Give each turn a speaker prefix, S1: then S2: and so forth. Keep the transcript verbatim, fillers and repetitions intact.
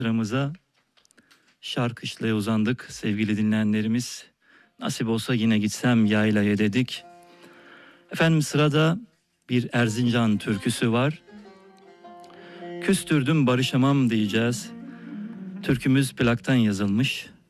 S1: Sıramıza Şarkışla'ya uzandık sevgili dinleyenlerimiz. Nasip olsa yine gitsem yaylaya dedik. Efendim sırada bir Erzincan türküsü var. Küstürdüm barışamam diyeceğiz. Türkümüz plaktan yazılmış.